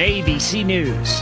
ABC News.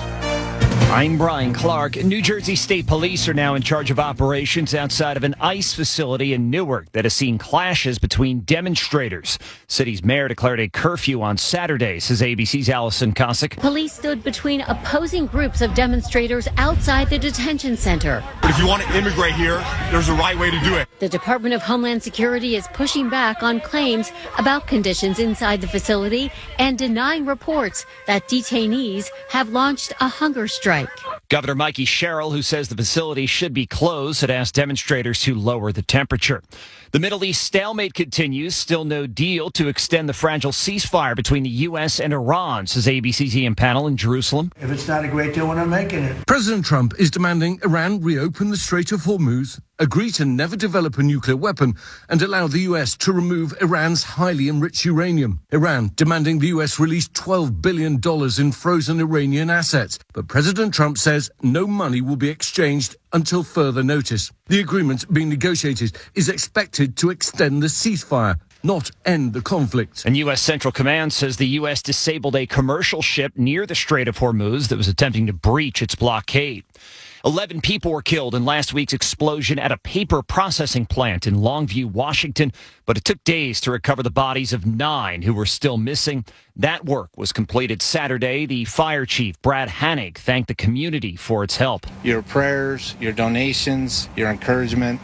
I'm Brian Clark. New Jersey State Police are now in charge of operations outside of an ICE facility in Newark that has seen clashes between demonstrators. City's mayor declared a curfew on Saturday, says ABC's Allison Cossack. Police stood between opposing groups of demonstrators outside the detention center. If you want to immigrate here, there's a right way to do it. The Department of Homeland Security is pushing back on claims about conditions inside the facility and denying reports that detainees have launched a hunger strike. Governor Mikey Sherrill, who says the facility should be closed, had asked demonstrators to lower the temperature. The Middle East stalemate continues. Still no deal to extend the fragile ceasefire between the U.S. and Iran, says ABC's Ian Pannell in Jerusalem. If it's not a great deal, we're not making it. President Trump is demanding Iran reopen the Strait of Hormuz, agree to never develop a nuclear weapon, and allow the U.S. to remove Iran's highly enriched uranium. Iran demanding the U.S. release $12 billion in frozen Iranian assets. But President Trump says no money will be exchanged until further notice. The agreement being negotiated is expected to extend the ceasefire, not end the conflict. And U.S. Central Command says the U.S. disabled a commercial ship near the Strait of Hormuz that was attempting to breach its blockade. 11 people were killed in last week's explosion at a paper processing plant in Longview, Washington, but it took days to recover the bodies of 9 who were still missing. That work was completed Saturday. The fire chief, Brad Hanig, thanked the community for its help. Your prayers, your donations, your encouragement,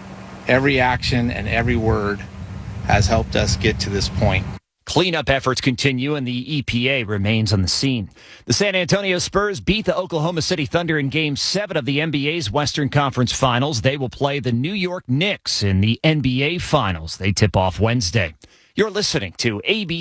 every action and every word has helped us get to this point. Cleanup efforts continue, and the EPA remains on the scene. The San Antonio Spurs beat the Oklahoma City Thunder in Game 7 of the NBA's Western Conference Finals. They will play the New York Knicks in the NBA Finals. They tip off Wednesday. You're listening to ABC.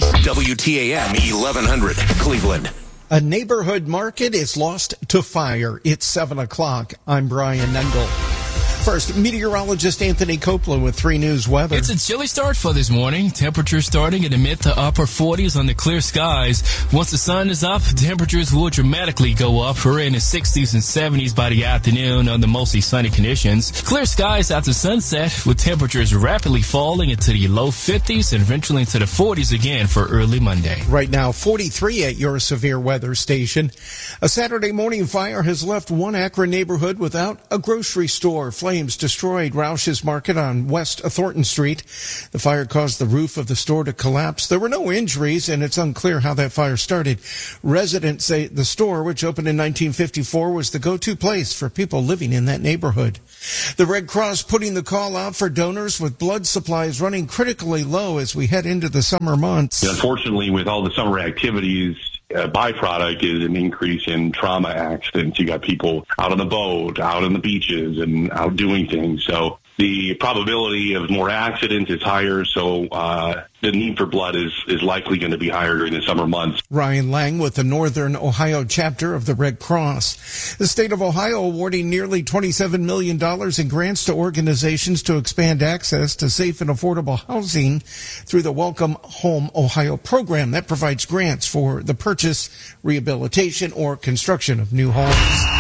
WTAM 1100, Cleveland. A neighborhood market is lost to fire. It's 7 o'clock. I'm Brian Nengel. First, meteorologist Anthony Copeland with 3 News weather. It's a chilly start for this morning. Temperatures starting in the mid to upper 40s under clear skies. Once the sun is up, temperatures will dramatically go up. We're in the 60s and 70s by the afternoon under mostly sunny conditions. Clear skies after sunset with temperatures rapidly falling into the low 50s and eventually into the 40s again for early Monday. Right now, 43 at your severe weather station. A Saturday morning fire has left one Akron neighborhood without a grocery store. Flames destroyed Roush's Market on West Thornton Street. The fire caused the roof of the store to collapse. There were no injuries, and it's unclear how that fire started. Residents say the store, which opened in 1954, was the go-to place for people living in that neighborhood. The Red Cross putting the call out for donors with blood supplies running critically low as we head into the summer months. Unfortunately, with all the summer activities, a byproduct is an increase in trauma accidents. You got people out on the boat, out on the beaches, and out doing things. So the probability of more accidents is higher. So the need for blood is likely going to be higher during the summer months. Ryan Lang with the Northern Ohio chapter of the Red Cross. The state of Ohio awarding nearly $27 million in grants to organizations to expand access to safe and affordable housing through the Welcome Home Ohio program that provides grants for the purchase, rehabilitation, or construction of new homes.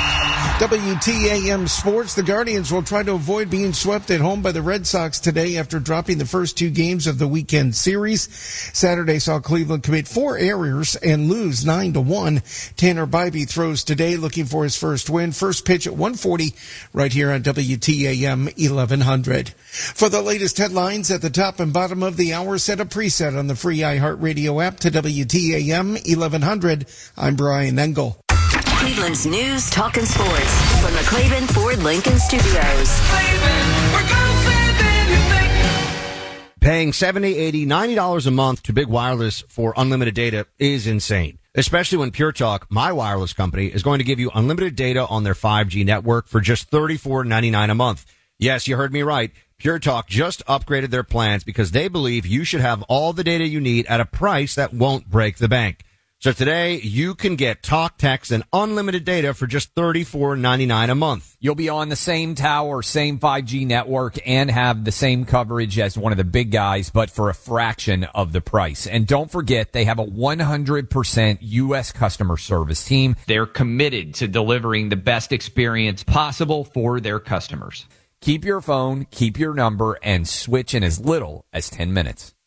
WTAM Sports. The Guardians will try to avoid being swept at home by the Red Sox today after dropping the first 2 games of the weekend series. Saturday saw Cleveland commit 4 errors and lose 9-1. Tanner Bybee throws today looking for his first win. First pitch at 1:40 right here on WTAM 1100. For the latest headlines at the top and bottom of the hour, set a preset on the free iHeartRadio app to WTAM 1100. I'm Brian Engel. Cleveland's news, talk, and sports from the Cleveland Ford Lincoln Studios. Paying $70, $80, $90 a month to Big Wireless for unlimited data is insane, especially when Pure Talk, my wireless company, is going to give you unlimited data on their 5G network for just $34.99 a month. Yes, you heard me right. Pure Talk just upgraded their plans because they believe you should have all the data you need at a price that won't break the bank. So today, you can get talk, text, and unlimited data for just $34.99 a month. You'll be on the same tower, same 5G network, and have the same coverage as one of the big guys, but for a fraction of the price. And don't forget, they have a 100% U.S. customer service team. They're committed to delivering the best experience possible for their customers. Keep your phone, keep your number, and switch in as little as 10 minutes.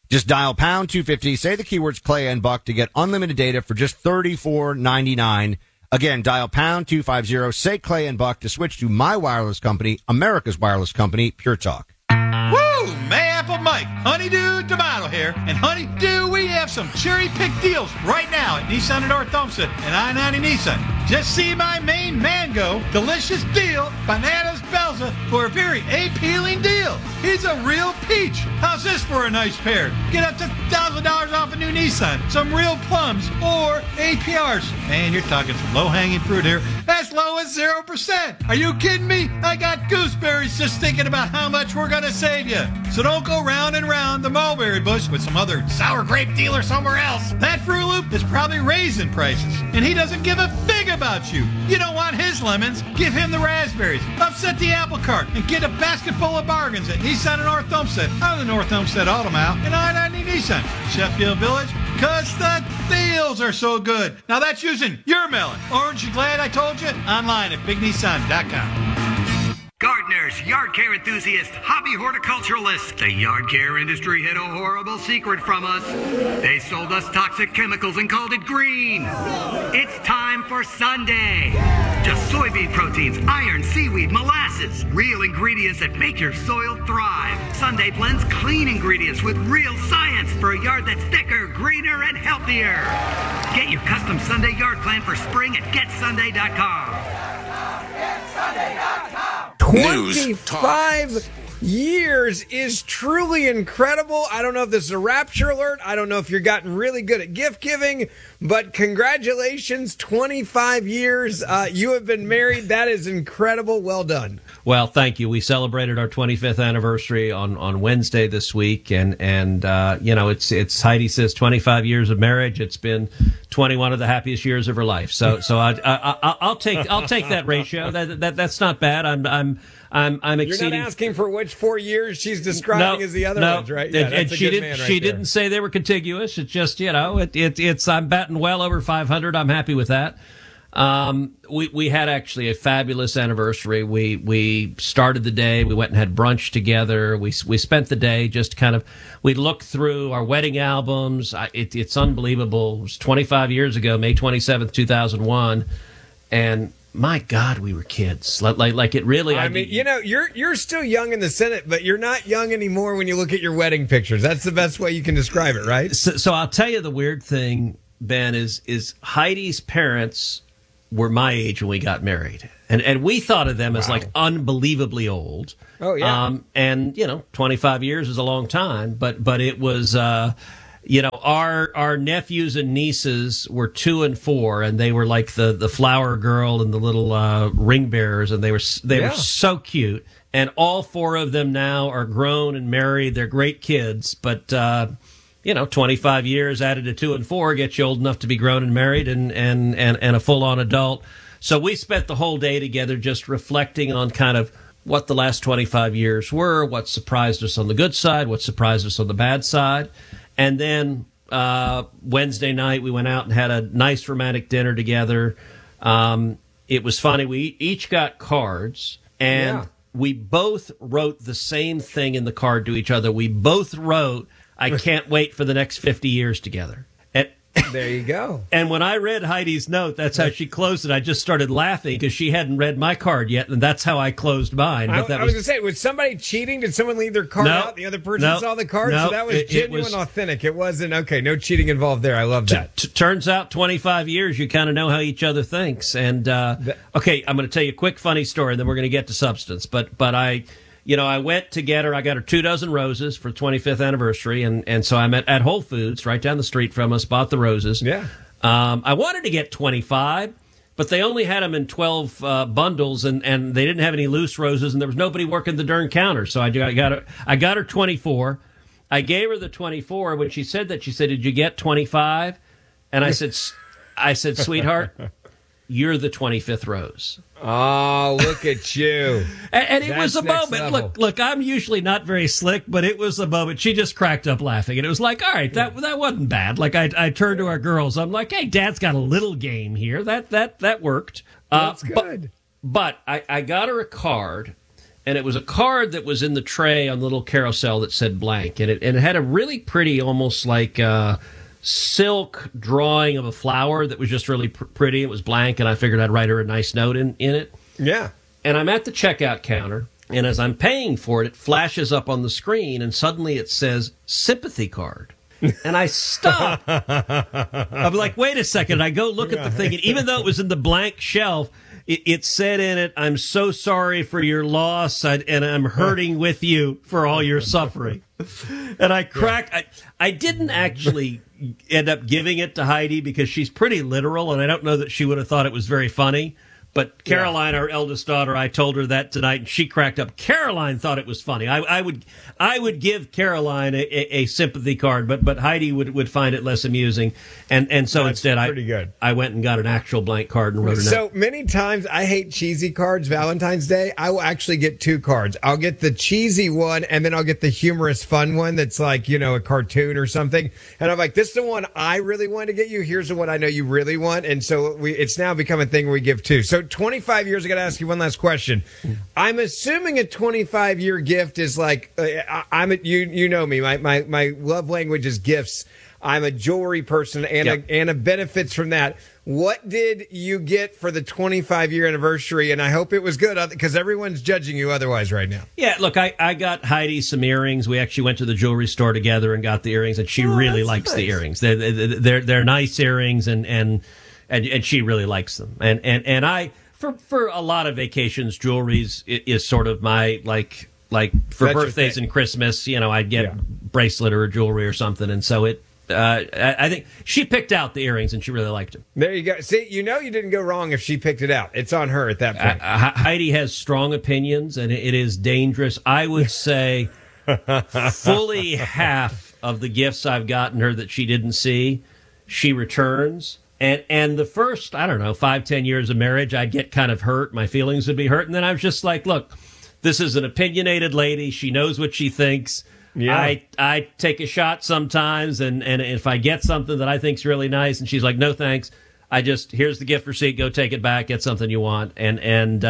Just dial pound 250, say the keywords Clay and Buck to get unlimited data for just $34.99. Again, dial pound 250, say Clay and Buck to switch to my wireless company, America's wireless company, Pure Talk. Woo! Mayapple Mike, Honeydew Tomato here. And Honeydew, we have some cherry-picked deals right now at Nissan of North Homestead and I-90 Nissan. Just see my main mango delicious deal, Bananas Belza, for a very appealing deal. He's a real peach. How's this for a nice pair? Get up to $1,000 off a new Nissan, some real plums, or APRs. Man, you're talking some low-hanging fruit here. As low as 0%. Are you kidding me? I got gooseberries just thinking about how much we're going to save you. So don't go round and round the mulberry bush with some other sour grape dealer somewhere else. That Fruit Loop is probably raising prices, and he doesn't give a fig about you. You don't want his lemons, give him the raspberries. Upset the apple cart and get a basket full of bargains at Nissan of North Homestead, out of the North Homestead Auto Mall, and I-90 Nissan, Sheffield Village, because the deals are so good. Now that's using your melon. Orange, you glad I told you? Online at bignissan.com. Gardeners, yard care enthusiasts, hobby horticulturalists. The yard care industry hid a horrible secret from us. They sold us toxic chemicals and called it green. It's time for Sunday. Just soybean proteins, iron, seaweed, molasses. Real ingredients that make your soil thrive. Sunday blends clean ingredients with real science for a yard that's thicker, greener, and healthier. Get your custom Sunday yard plan for spring at GetSunday.com. GetSunday.com. 25 years is truly incredible. I don't know if this is a rapture alert. I don't know if you're gotten really good at gift giving, but congratulations, 25 years. You have been married. That is incredible. Well done. Well, thank you. We celebrated our 25th anniversary on Wednesday this week, and you know, it's Heidi says 25 years of marriage. It's been 21 of the happiest years of her life. So I'll take that ratio. That's not bad. I'm exceeding. You're not asking for which 4 years she's describing as the other ones, right? Yeah, and she didn't say they were contiguous. It's just, you know, it's I'm batting well over 500. I'm happy with that. We had actually a fabulous anniversary. We started the day. We went and had brunch together. We spent the day just kind of, we looked through our wedding albums. It's unbelievable. It was 25 years ago, May 27th, 2001. And my God, we were kids. Like it really. I mean, you know, you're still young in the Senate, but you're not young anymore when you look at your wedding pictures. That's the best way you can describe it, right? So I'll tell you the weird thing, Ben, is Heidi's parents were my age when we got married. And we thought of them as like unbelievably old. Oh, yeah. And, you know, 25 years is a long time, but it was, you know, our nephews and nieces were 2 and 4, and they were like the flower girl and the little ring bearers, and they were so cute. And all 4 of them now are grown and married. They're great kids, but you know, 25 years added to 2 and 4 gets you old enough to be grown and married and a full-on adult. So we spent the whole day together just reflecting on kind of what the last 25 years were, what surprised us on the good side, what surprised us on the bad side. And then Wednesday night, we went out and had a nice romantic dinner together. It was funny. We each got cards, and we both wrote the same thing in the card to each other. We both wrote, "I can't wait for the next 50 years together." There you go. And when I read Heidi's note, that's how she closed it. I just started laughing because she hadn't read my card yet, and that's how I closed mine. But I was going to say, was somebody cheating? Did someone leave their card out? The other person saw the card? So that was genuine, authentic. It wasn't, okay, no cheating involved there. I love that. Turns out 25 years, you kind of know how each other thinks. And, okay, I'm going to tell you a quick funny story, and then we're going to get to substance. But I went to get her. I got her 2 dozen roses for the 25th anniversary, and so I'm at Whole Foods right down the street from us, bought the roses. Yeah. I wanted to get 25, but they only had them in 12 bundles, and they didn't have any loose roses, and there was nobody working the darn counter. So I got her 24. I gave her the 24. When she said that, she said, "Did you get 25?" And I said, "Sweetheart, you're the 25th rose." Oh, look at you. and it was a moment. Look, I'm usually not very slick, but it was a moment. She just cracked up laughing. And it was like, all right, that wasn't bad. Like, I turned to our girls. I'm like, hey, Dad's got a little game here. That worked. That's good. But I got her a card, and it was a card that was in the tray on the little carousel that said blank, and it had a really pretty, almost like silk drawing of a flower that was just really pretty. It was blank, and I figured I'd write her a nice note in it. Yeah. And I'm at the checkout counter, and as I'm paying for it, it flashes up on the screen, and suddenly it says sympathy card. And I stop. I'm like, wait a second. I go look at the thing, and even though it was in the blank shelf, it said in it, "I'm so sorry for your loss, and I'm hurting with you for all your suffering." And I cracked. I didn't actually end up giving it to Heidi because she's pretty literal, and I don't know that she would have thought it was very funny. But Caroline, our eldest daughter, I told her that tonight, and she cracked up. Caroline thought it was funny. I would give Caroline a sympathy card, but Heidi would find it less amusing, and so That's instead pretty good. I went and got an actual blank card and wrote a note. So many times I hate cheesy cards. Valentine's Day, I will actually get two cards. I'll get the cheesy one, and then I'll get the humorous, fun one that's like, a cartoon or something. And I'm like, this is the one I really want to get you. Here's the one I know you really want. And so it's now become a thing where we give two. So 25 years, I got to ask you one last question. I'm assuming a 25-year gift is like, you know me, my love language is gifts. I'm a jewelry person, and Anna benefits from that. What did you get for the 25-year anniversary? And I hope it was good, because everyone's judging you otherwise right now. Yeah, look, I got Heidi some earrings. We actually went to the jewelry store together and got the earrings, and she really likes the earrings. They're nice earrings, and she really likes them. And I, for a lot of vacations, jewelry is sort of my like for That's birthdays and Christmas. I'd get a bracelet or a jewelry or something, and so it. I think she picked out the earrings and she really liked them. There you go. See, you didn't go wrong if she picked it out. It's on her at that point. Heidi has strong opinions, and it is dangerous. I would say fully half of the gifts I've gotten her that she didn't see, she returns. And the first, 5-10 years of marriage, I'd get kind of hurt. My feelings would be hurt. And then I was just like, look, this is an opinionated lady. She knows what she thinks. Yeah. I take a shot sometimes, and if I get something that I think's really nice, and she's like, no thanks, here's the gift receipt, go take it back, get something you want, and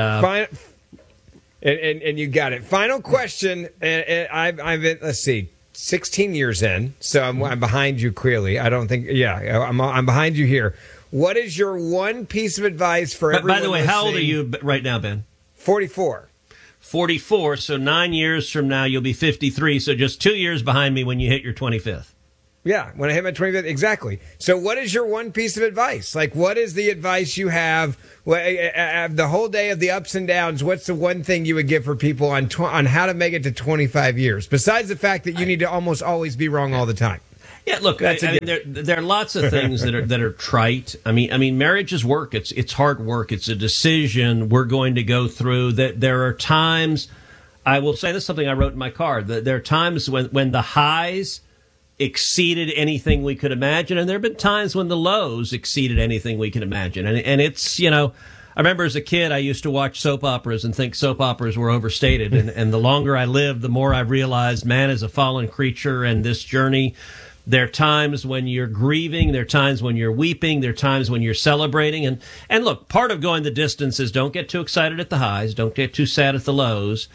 you got it. Final question, and I've been, let's see, 16 years in, so I'm behind you clearly. I don't think, I'm behind you here. What is your one piece of advice for everyone? By the way, how old are you right now, Ben? 44. 44, so 9 years from now you'll be 53, so just 2 years behind me when you hit your 25th. Yeah, when I hit my 25th, exactly. So what is your one piece of advice? Like, what is the advice you have the whole day of the ups and downs? What's the one thing you would give for people on how to make it to 25 years, besides the fact that you need to almost always be wrong all the time? Yeah, look, I mean, there are lots of things that are trite. I mean, marriage is work. It's hard work. It's a decision we're going to go through. That there are times, I will say this is something I wrote in my card. That there are times when the highs exceeded anything we could imagine, and there have been times when the lows exceeded anything we could imagine. And it's, I remember as a kid, I used to watch soap operas and think soap operas were overstated. And the longer I lived, the more I realized man is a fallen creature, and this journey. There are times when you're grieving. There are times when you're weeping. There are times when you're celebrating. And look, part of going the distance is don't get too excited at the highs. Don't get too sad at the lows.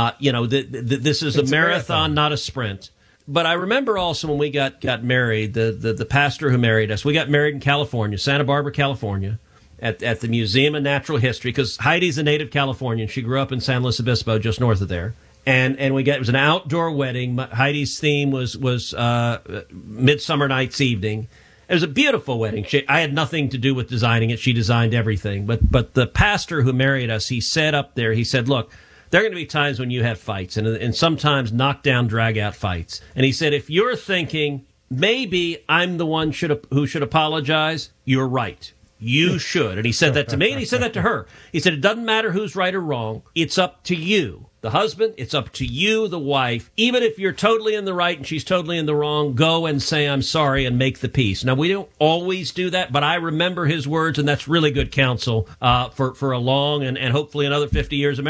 This is a marathon, not a sprint. But I remember also when we got married, the pastor who married us, we got married in California, Santa Barbara, California, at the Museum of Natural History, because Heidi's a native Californian. She grew up in San Luis Obispo, just north of there. And it was an outdoor wedding. Heidi's theme was Midsummer Night's Evening. It was a beautiful wedding. I had nothing to do with designing it. She designed everything. But the pastor who married us, he said up there, he said, look, there are going to be times when you have fights, and sometimes knockdown, drag-out fights. And he said, if you're thinking, maybe I'm the one who should apologize, you're right. You should. And he said that to me, and he said that to her. He said, it doesn't matter who's right or wrong. It's up to you. The husband, it's up to you, the wife. Even if you're totally in the right and she's totally in the wrong, go and say, I'm sorry, and make the peace. Now, we don't always do that, but I remember his words, and that's really good counsel for a long and hopefully another 50 years of marriage.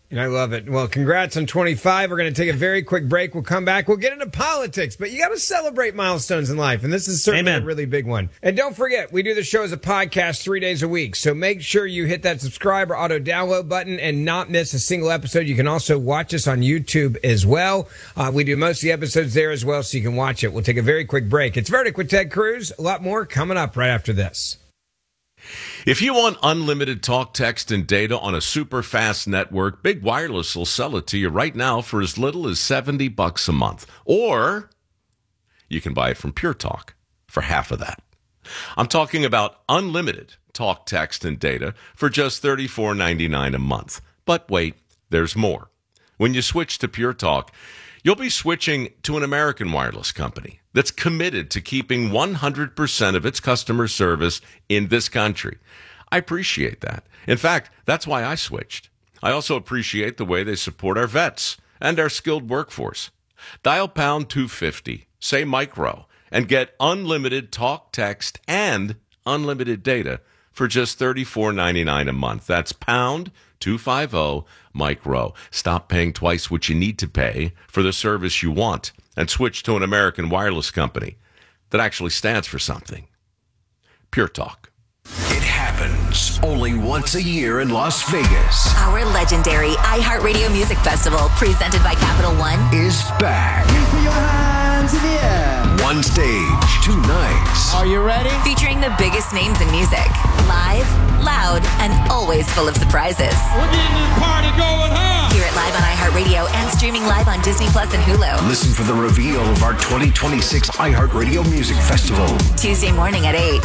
I love it. Well, congrats on 25. We're going to take a very quick break. We'll come back. We'll get into politics, but you got to celebrate milestones in life, and this is certainly a really big one. And don't forget, we do the show as a podcast 3 days a week, so make sure you hit that subscribe or auto-download button and not miss a single episode. You can also watch us on YouTube as well. We do most of the episodes there as well, so you can watch it. We'll take a very quick break. It's Verdict with Ted Cruz. A lot more coming up right after this. If you want unlimited talk, text, and data on a super fast network, Big Wireless will sell it to you right now for as little as $70 a month. Or you can buy it from Pure Talk for half of that. I'm talking about unlimited talk, text, and data for just $34.99 a month. But wait, there's more. When you switch to Pure Talk, you'll be switching to an American wireless company that's committed to keeping 100% of its customer service in this country. I appreciate that. In fact, that's why I switched. I also appreciate the way they support our vets and our skilled workforce. Dial pound 250, say micro, and get unlimited talk, text, and unlimited data for just $34.99 a month. That's pound 250 micro. Stop paying twice what you need to pay for the service you want and switch to an American wireless company that actually stands for something. Pure Talk. It happens only once a year in Las Vegas. Our legendary iHeartRadio Music Festival, presented by Capital One, is back. Put your hands in the air. One stage, 2 nights. Are you ready? featuring the biggest names in music. Live, loud, and always full of surprises. We're getting this party going, huh? Hear it live on iHeartRadio and streaming live on Disney Plus and Hulu. Listen for the reveal of our 2026 iHeartRadio Music Festival. Tuesday morning at 8.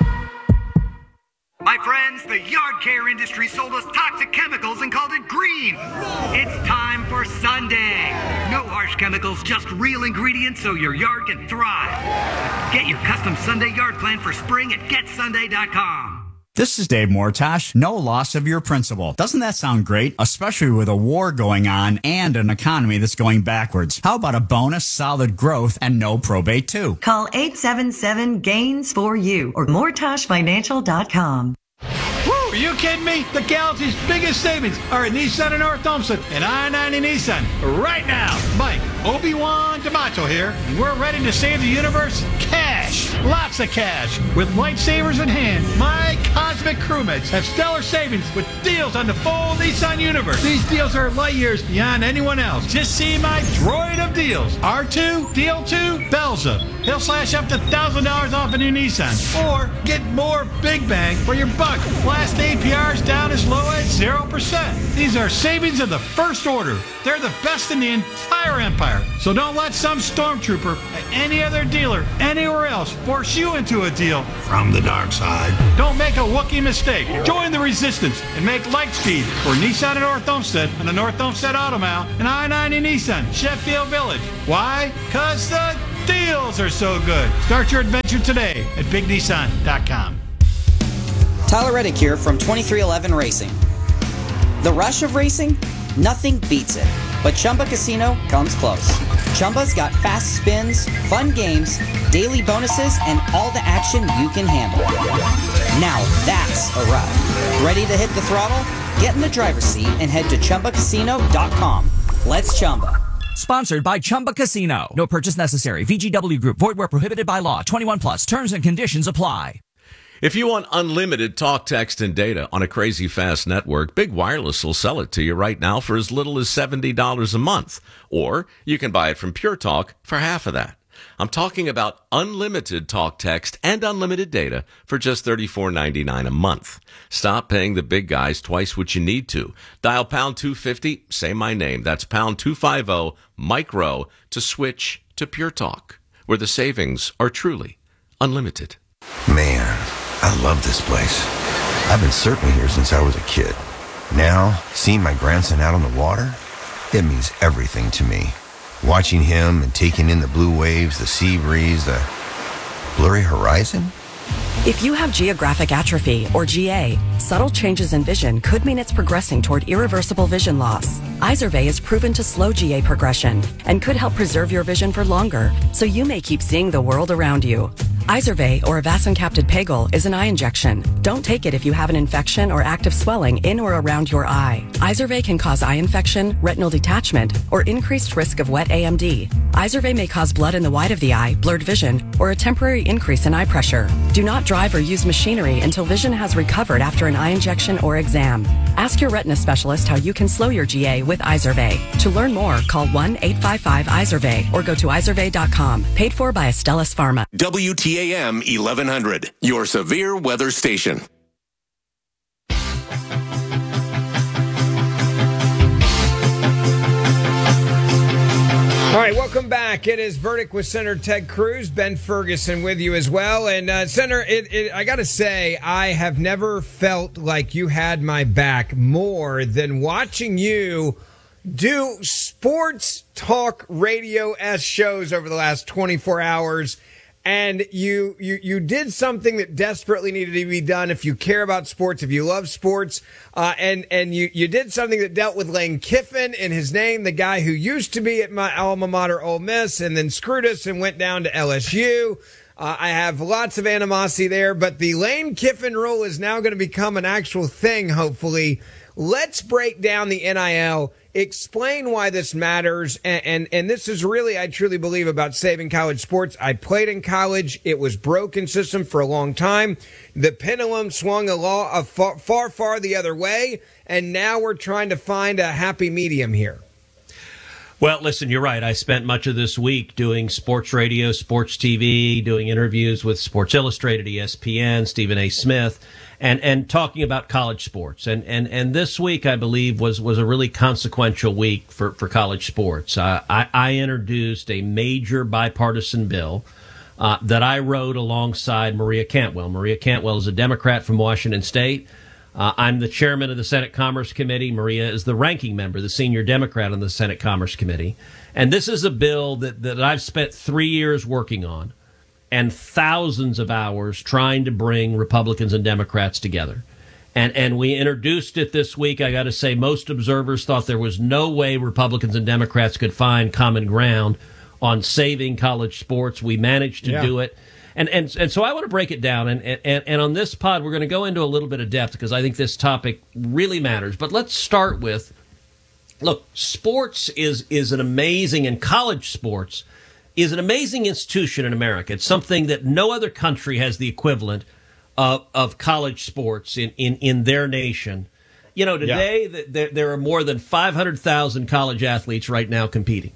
My friends, the yard care industry sold us toxic chemicals and called it green. It's time for Sunday. No harsh chemicals, just real ingredients so your yard can thrive. Get your custom Sunday yard plan for spring at getsunday.com. This is Dave Mortash. No loss of your principal. Doesn't that sound great? Especially with a war going on and an economy that's going backwards. How about a bonus, solid growth, and no probate too? Call 877-GAINS-4U or MortashFinancial.com. Woo, are you kidding me? The Galaxy's biggest savings are at Nissan in North Olmsted and I-90 Nissan right now. Mike, Obi-Wan DeMacho here, and we're ready to save the universe cash. Lots of cash. With lightsabers in hand, my cosmic crewmates have stellar savings with deals on the full Nissan universe. These deals are light years beyond anyone else. Just see my droid of deals. R2, DL2, Belza. He'll slash up to $1,000 off a new Nissan. Or get more big bang for your buck. Last APRs down as low as 0%. These are savings of the first order. They're the best in the entire empire. So don't let some stormtrooper at any other dealer anywhere else force you into a deal from the dark side. Don't make a Wookiee mistake. Join the resistance and make Lightspeed for Nissan at North Olmsted on the North Olmsted Auto Mall and I-90 Nissan, Sheffield Village. Why? Because the deals are so good. Start your adventure today at BigNissan.com. Tyler Reddick here from 2311 Racing. The rush of racing? Nothing beats it. But Chumba Casino comes close. Chumba's got fast spins, fun games, daily bonuses, and all the action you can handle. Now that's a ride. Ready to hit the throttle? Get in the driver's seat and head to ChumbaCasino.com. Let's Chumba. Sponsored by Chumba Casino. No purchase necessary. VGW Group. Void where prohibited by law. 21 plus. Terms and conditions apply. If you want unlimited talk, text, and data on a crazy fast network, Big Wireless will sell it to you right now for as little as $70 a month. Or you can buy it from Pure Talk for half of that. I'm talking about unlimited talk, text, and unlimited data for just $34.99 a month. Stop paying the big guys twice what you need to. Dial pound 250, say my name. That's pound 250 micro to switch to Pure Talk, where the savings are truly unlimited. Man, I love this place. I've been surfing here since I was a kid. Now, seeing my grandson out on the water, it means everything to me. Watching him and taking in the blue waves, the sea breeze, the blurry horizon. If you have geographic atrophy, or GA, subtle changes in vision could mean it's progressing toward irreversible vision loss. Izervay is proven to slow GA progression and could help preserve your vision for longer, so you may keep seeing the world around you. Izervay, or avacincaptad pegol, is an eye injection. Don't take it if you have an infection or active swelling in or around your eye. Izervay can cause eye infection, retinal detachment, or increased risk of wet AMD. Izervay may cause blood in the white of the eye, blurred vision, or a temporary increase in eye pressure. Do not drive or use machinery until vision has recovered after an eye injection or exam. Ask your retina specialist how you can slow your GA with Izervay. To learn more, call 1-855-IZERVAY or go to izervay.com. Paid for by Astellas Pharma. WTAM 1100, your severe weather station. All right, welcome back. It is Verdict with Senator Ted Cruz, Ben Ferguson with you as well. And Senator, I got to say, I have never felt like you had my back more than watching you do sports talk radio-esque shows over the last 24 hours. And you did something that desperately needed to be done if you care about sports, if you love sports. And you did something that dealt with Lane Kiffin in his name, the guy who used to be at my alma mater, Ole Miss, and then screwed us and went down to LSU. I have lots of animosity there, but the Lane Kiffin rule is now going to become an actual thing, hopefully. Let's break down the NIL. Explain why this matters, and this is really, I truly believe, about saving college sports. I played in college. It was broken system for a long time. The pendulum swung far the other way, and now we're trying to find a happy medium here. Well, listen, you're right. I spent much of this week doing sports radio, sports TV, doing interviews with Sports Illustrated, ESPN, Stephen A. Smith, and talking about college sports. And this week, I believe, was a really consequential week for college sports. I introduced a major bipartisan bill that I wrote alongside Maria Cantwell. Maria Cantwell is a Democrat from Washington State. I'm the chairman of the Senate Commerce Committee. Maria is the ranking member, the senior Democrat on the Senate Commerce Committee. And this is a bill that I've spent 3 years working on and thousands of hours trying to bring Republicans and Democrats together. And we introduced it this week. I got to say, most observers thought there was no way Republicans and Democrats could find common ground on saving college sports. We managed to do it. And so I want to break it down. And on this pod, we're going to go into a little bit of depth because I think this topic really matters. But let's start with, look, sports is an amazing, and college sports is an amazing institution in America. It's something that no other country has the equivalent of college sports in their nation. You know, today there are more than 500,000 college athletes right now competing.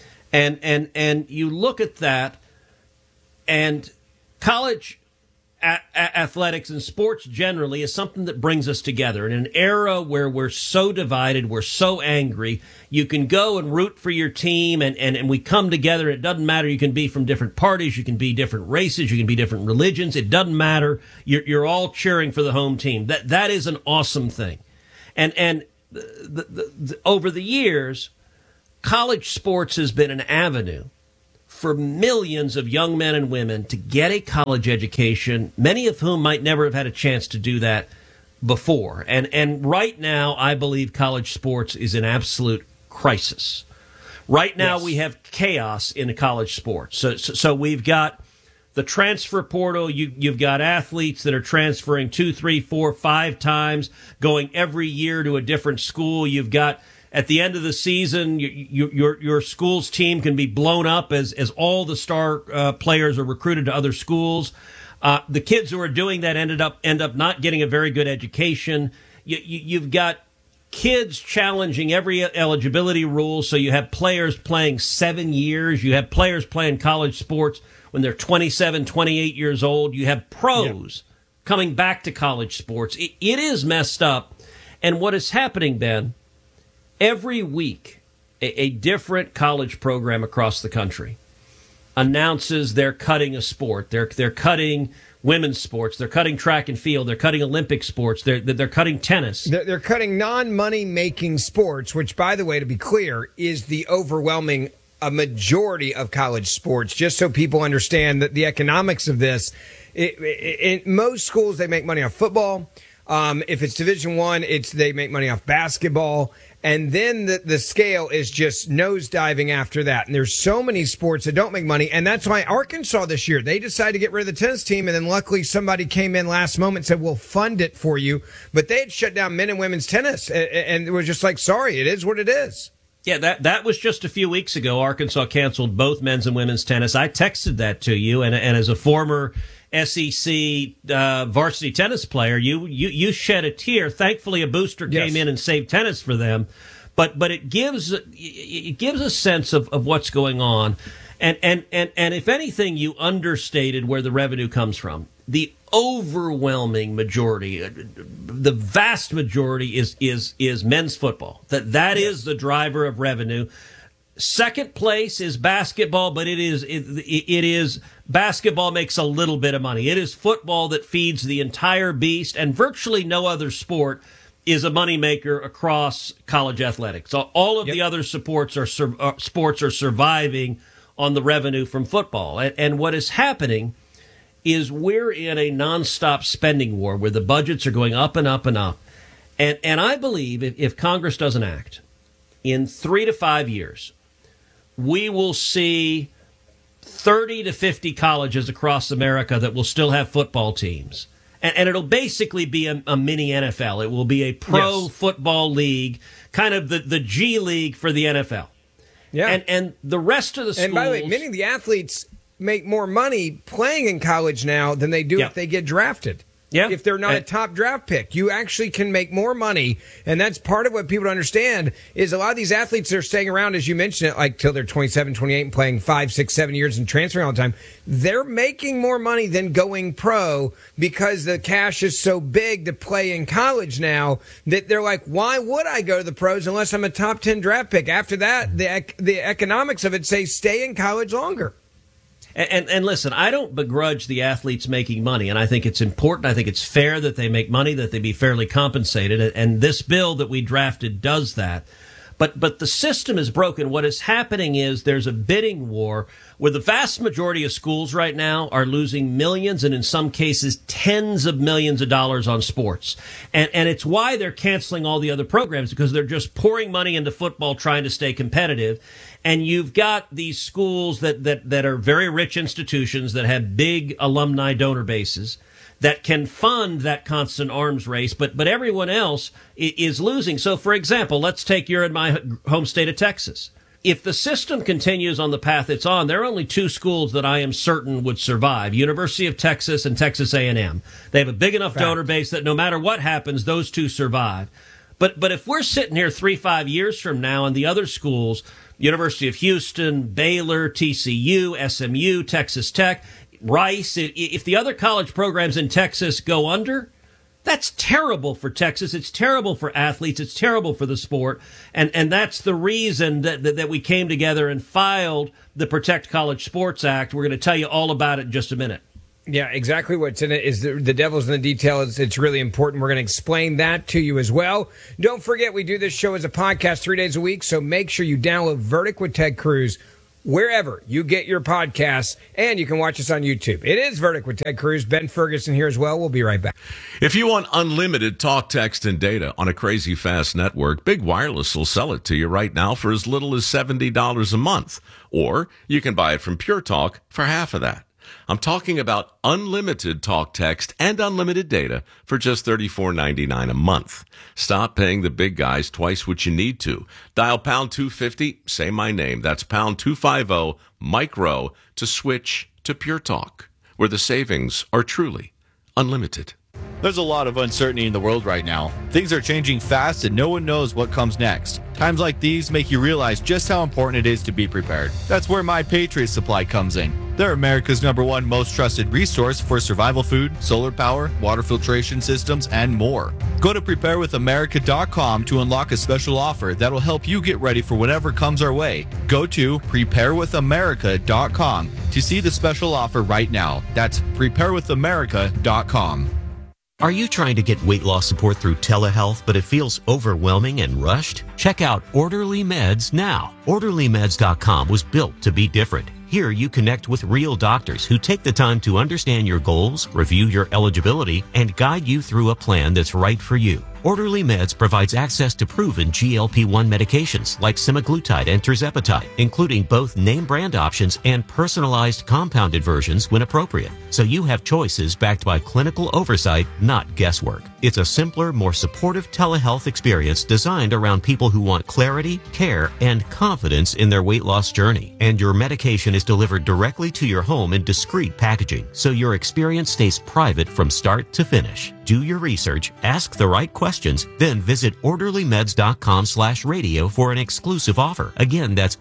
And you look at that, and college athletics and sports generally is something that brings us together. In an era where we're so divided, we're so angry, you can go and root for your team and we come together. It doesn't matter. You can be from different parties. You can be different races. You can be different religions. It doesn't matter. You're all cheering for the home team. That is an awesome thing. And over the years, college sports has been an avenue for millions of young men and women to get a college education, many of whom might never have had a chance to do that before. And right now, I believe college sports is in absolute crisis. Right now, we have chaos in college sports. So we've got the transfer portal. You've got athletes that are transferring 2, 3, 4, 5 times, going every year to a different school. You've got, at the end of the season, your school's team can be blown up as all the star players are recruited to other schools. The kids who are doing that end up not getting a very good education. You've got kids challenging every eligibility rule, so you have players playing 7 years. You have players playing college sports when they're 27, 28 years old. You have pros coming back to college sports. It is messed up. And what is happening, Ben, every week, a different college program across the country announces they're cutting a sport. They're cutting women's sports. They're cutting track and field. They're cutting Olympic sports. They're cutting tennis. They're cutting non-money making sports, which, by the way, to be clear, is the overwhelming a majority of college sports. Just so people understand that the economics of this, in most schools they make money off football. If it's Division I, they make money off basketball. And then the scale is just nosediving after that. And there's so many sports that don't make money. And that's why Arkansas this year, they decided to get rid of the tennis team. And then luckily somebody came in last moment and said, we'll fund it for you. But they had shut down men and women's tennis. And it was just like, sorry, it is what it is. Yeah, that was just a few weeks ago. Arkansas canceled both men's and women's tennis. I texted that to you. And as a former SEC varsity tennis player, you shed a tear. Thankfully, a booster came in and saved tennis for them. But it gives a sense of what's going on, and if anything, you understated where the revenue comes from. The overwhelming majority, the vast majority, is men's football. That is the driver of revenue. Second place is basketball, but it is basketball makes a little bit of money. It is football that feeds the entire beast, and virtually no other sport is a moneymaker across college athletics. So all of the other sports are surviving on the revenue from football. And what is happening is we're in a nonstop spending war where the budgets are going up and up and up. And I believe if Congress doesn't act, in 3 to 5 years, we will see 30 to 50 colleges across America that will still have football teams. And it'll basically be a mini NFL. It will be a pro football league, kind of the G League for the NFL. Yeah. And the rest of the schools... And by the way, many of the athletes make more money playing in college now than they do if they get drafted. Yeah. If they're not a top draft pick, you actually can make more money. And that's part of what people don't understand is a lot of these athletes are staying around, as you mentioned it, like till they're 27, 28 and playing 5, 6, 7 years and transferring all the time. They're making more money than going pro because the cash is so big to play in college now that they're like, why would I go to the pros unless I'm a top 10 draft pick? After that, the economics of it say stay in college longer. And listen, I don't begrudge the athletes making money, and I think it's important. I think it's fair that they make money, that they be fairly compensated, and this bill that we drafted does that. But the system is broken. What is happening is there's a bidding war where the vast majority of schools right now are losing millions and in some cases tens of millions of dollars on sports. And it's why they're canceling all the other programs, because they're just pouring money into football trying to stay competitive. And you've got these schools that are very rich institutions that have big alumni donor bases that can fund that constant arms race, but everyone else is losing. So, for example, let's take your and my home state of Texas. If the system continues on the path it's on, there are only 2 schools that I am certain would survive, University of Texas and Texas A&M. They have a big enough donor base that no matter what happens, those 2 survive. But if we're sitting here 3-5 years from now and the other schools, University of Houston, Baylor, TCU, SMU, Texas Tech, Rice, if the other college programs in Texas go under, that's terrible for Texas. It's terrible for athletes. It's terrible for the sport. And that's the reason that we came together and filed the Protect College Sports Act. We're going to tell you all about it in just a minute. Yeah, exactly what's in it is the devil's in the details. It's really important. We're going to explain that to you as well. Don't forget, we do this show as a podcast 3 days a week, so make sure you download Verdict with Ted Cruz wherever you get your podcasts, and you can watch us on YouTube. It is Verdict with Ted Cruz. Ben Ferguson here as well. We'll be right back. If you want unlimited talk, text, and data on a crazy fast network, Big Wireless will sell it to you right now for as little as $70 a month. Or you can buy it from Pure Talk for half of that. I'm talking about unlimited talk, text, and unlimited data for just $34.99 a month. Stop paying the big guys twice what you need to. Dial pound 250, say my name. That's pound 250, micro, to switch to Pure Talk, where the savings are truly unlimited. There's a lot of uncertainty in the world right now. Things are changing fast and no one knows what comes next. Times like these make you realize just how important it is to be prepared. That's where My Patriot Supply comes in. They're America's #1 most trusted resource for survival food, solar power, water filtration systems, and more. Go to preparewithamerica.com to unlock a special offer that will help you get ready for whatever comes our way. Go to preparewithamerica.com to see the special offer right now. That's preparewithamerica.com. Are you trying to get weight loss support through telehealth, but it feels overwhelming and rushed? Check out Orderly Meds now. OrderlyMeds.com was built to be different. Here you connect with real doctors who take the time to understand your goals, review your eligibility, and guide you through a plan that's right for you. Orderly Meds provides access to proven GLP-1 medications like semaglutide and tirzepatide, including both name brand options and personalized compounded versions when appropriate. So you have choices backed by clinical oversight, not guesswork. It's a simpler, more supportive telehealth experience designed around people who want clarity, care, and confidence in their weight loss journey. And your medication is delivered directly to your home in discreet packaging, so your experience stays private from start to finish. Do your research, ask the right questions, then visit orderlymeds.com/radio for an exclusive offer. Again, that's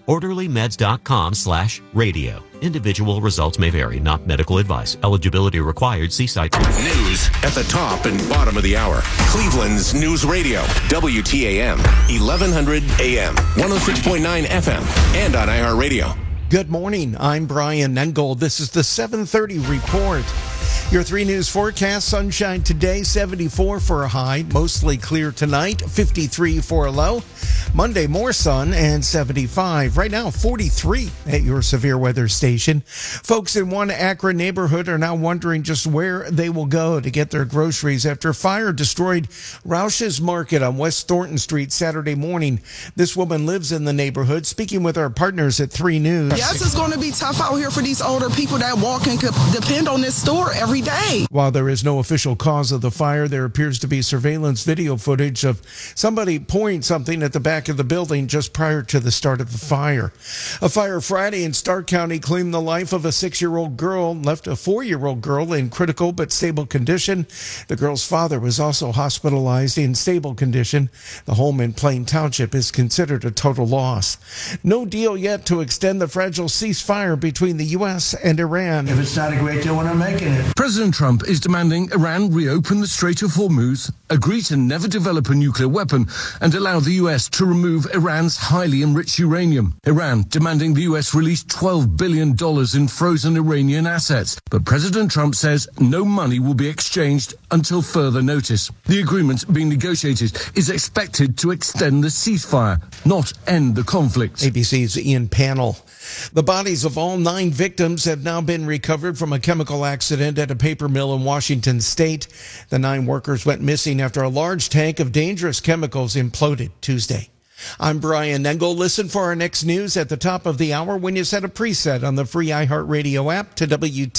orderlymeds.com/radio. Individual results may vary, not medical advice. Eligibility required. See site. News at the top and bottom of the hour. Cleveland's News Radio, WTAM, 1100 AM, 106.9 FM, and on iHeartRadio. Good morning. I'm Brian Engel. This is the 7:30 report. Your 3 News forecast: sunshine today, 74 for a high, mostly clear tonight, 53 for a low. Monday, more sun and 75. Right now, 43 at your severe weather station. Folks in one Akron neighborhood are now wondering just where they will go to get their groceries after fire destroyed Roush's Market on West Thornton Street Saturday morning. This woman lives in the neighborhood, speaking with our partners at 3 News. Yes, it's going to be tough out here for these older people that walk and could depend on this store every day. While there is no official cause of the fire, there appears to be surveillance video footage of somebody pouring something at the back of the building just prior to the start of the fire. A fire Friday in Stark County claimed the life of a 6-year-old girl, left a 4-year-old girl in critical but stable condition. The girl's father was also hospitalized in stable condition. The home in Plain Township is considered a total loss. No deal yet to extend the fragile ceasefire between the U.S. and Iran. If it's not a great deal, we're not making it. President Trump is demanding Iran reopen the Strait of Hormuz, agree to never develop a nuclear weapon, and allow the U.S. to remove Iran's highly enriched uranium. Iran demanding the U.S. release $12 billion in frozen Iranian assets. But President Trump says no money will be exchanged until further notice. The agreement being negotiated is expected to extend the ceasefire, not end the conflict. ABC's Ian Pannell. The bodies of all 9 victims have now been recovered from a chemical accident at a paper mill in Washington state. The 9 workers went missing after a large tank of dangerous chemicals imploded Tuesday. I'm Brian Engel. Listen for our next news at the top of the hour when you set a preset on the free iHeartRadio app to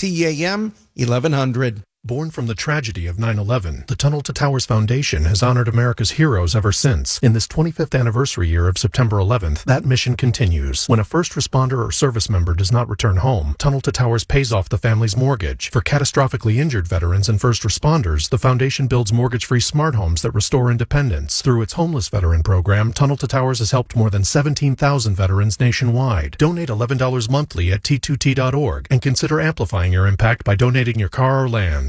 WTAM 1100. Born from the tragedy of 9/11, the Tunnel to Towers Foundation has honored America's heroes ever since. In this 25th anniversary year of September 11th, that mission continues. When a first responder or service member does not return home, Tunnel to Towers pays off the family's mortgage. For catastrophically injured veterans and first responders, the foundation builds mortgage-free smart homes that restore independence. Through its homeless veteran program, Tunnel to Towers has helped more than 17,000 veterans nationwide. Donate $11 monthly at T2T.org and consider amplifying your impact by donating your car or land.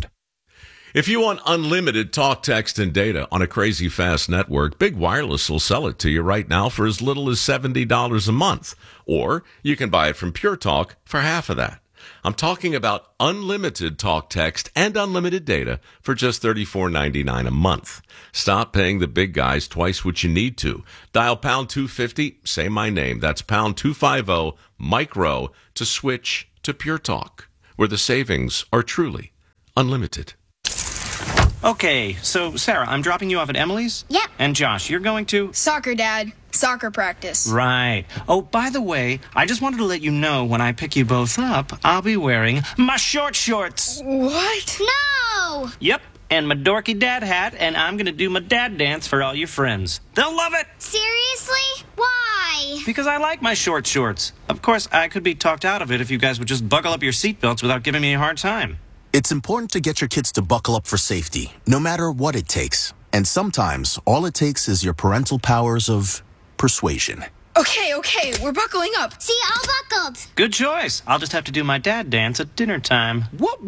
If you want unlimited talk, text, and data on a crazy fast network, Big Wireless will sell it to you right now for as little as $70 a month. Or you can buy it from Pure Talk for half of that. I'm talking about unlimited talk, text, and unlimited data for just $34.99 a month. Stop paying the big guys twice what you need to. Dial pound 250, say my name. That's pound 250, micro, to switch to Pure Talk, where the savings are truly unlimited. Okay, so Sarah, I'm dropping you off at Emily's? Yep. And Josh, you're going to? Soccer, Dad. Soccer practice. Right. Oh, by the way, I just wanted to let you know when I pick you both up, I'll be wearing my short shorts. What? No! Yep, and my dorky dad hat, and I'm going to do my dad dance for all your friends. They'll love it! Seriously? Why? Because I like my short shorts. Of course, I could be talked out of it if you guys would just buckle up your seatbelts without giving me a hard time. It's important to get your kids to buckle up for safety, no matter what it takes. And sometimes, all it takes is your parental powers of persuasion. Okay, we're buckling up. See, all buckled. Good choice. I'll just have to do my dad dance at dinner time. What?